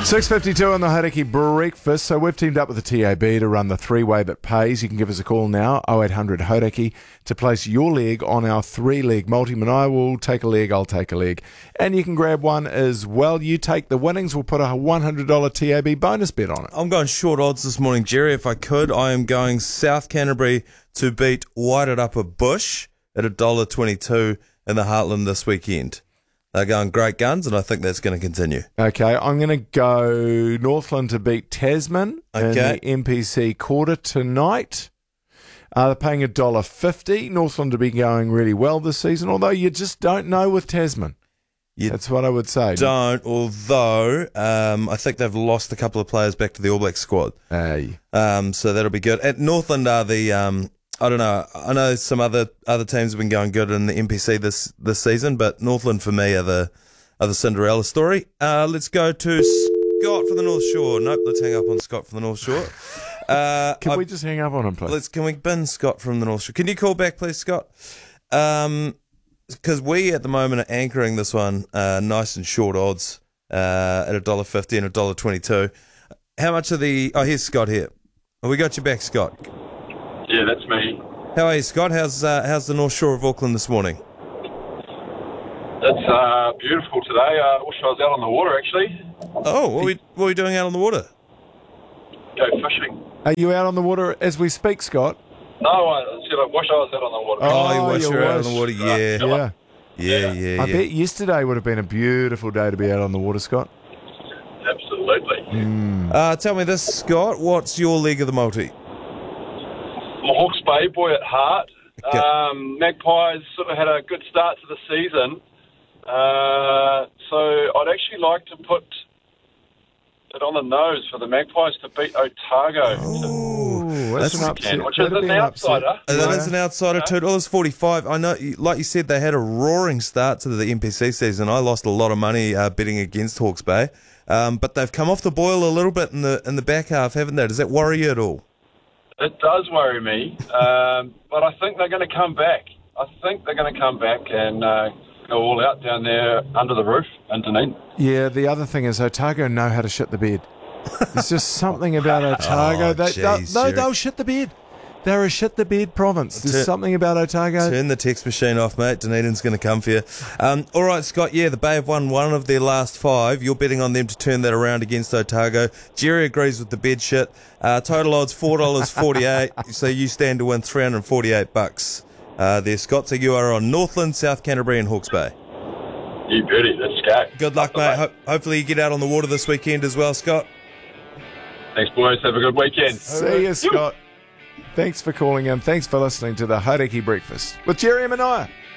6:52 on the Hauraki Breakfast. So we've teamed up with the TAB to run the three-way that pays. You can give us a call now, 0800 Hauraki, to place your leg on our three-leg multi. And I will take a leg, I'll take a leg. And you can grab one as well. You take the winnings, we'll put a $100 TAB bonus bet on it. I'm going short odds this morning, Jerry. If I could, I am going South Canterbury to beat Wairarapa Bush at $1.22 in the Heartland this weekend. They're going great guns, and I think that's going to continue. Okay, I'm going to go Northland to beat Tasman in the MPC quarter tonight. They're paying $1.50. Northland to be going really well this season, although you just don't know with Tasman. That's what I would say. Although I think they've lost a couple of players back to the All Blacks squad. Hey. So that'll be good. At Northland are the... I don't know. I know some other teams have been going good in the MPC this season, but Northland for me are the Cinderella story. Let's go to Scott from the North Shore. Nope, let's hang up on Scott from the North Shore. Can we just hang up on him, please? Can we bin Scott from the North Shore? Can you call back, please, Scott? Because we at the moment are anchoring this one nice and short odds at $1.50 and $1.22. How much of the? Oh, here's Scott here. Oh, we got you back, Scott. Yeah, that's me. How are you, Scott? How's the North Shore of Auckland this morning? It's beautiful today. I wish I was out on the water, actually. Oh, what are we doing out on the water? Go fishing. Are you out on the water as we speak, Scott? No, I said I wish I was out on the water. You wish you were out on the water, yeah. I bet yesterday would have been a beautiful day to be out on the water, Scott. Absolutely. Tell me this, Scott. What's your leg of the multi? I'm a Hawke's Bay boy at heart. Okay. Magpies sort of had a good start to the season. So I'd actually like to put it on the nose for the Magpies to beat Otago. Oh, that's an upset. Which is an outsider. That is an outsider, $2.45. I know, like you said, they had a roaring start to the MPC season. I lost a lot of money betting against Hawke's Bay. But they've come off the boil a little bit in the back half, haven't they? Does that worry you at all? It does worry me, but I think they're going to come back. I think they're going to come back and go all out down there under the roof in Dunedin. Yeah, the other thing is Otago know how to shit the bed. There's just something about Otago. They'll shit the bed. They're a shit the bed province. There's something about Otago. Turn the text machine off, mate. Dunedin's going to come for you. All right, Scott. Yeah, the Bay have won one of their last five. You're betting on them to turn that around against Otago. Jerry agrees with the bed shit. Total odds $4.48. So you stand to win $348 there, Scott. So you are on Northland, South Canterbury, and Hawke's Bay. You beauty. Let's go. Good luck, mate. Hopefully you get out on the water this weekend as well, Scott. Thanks, boys. Have a good weekend. See you, Scott. Thanks for calling in. Thanks for listening to the Hauraki Breakfast with Jerry and Mania.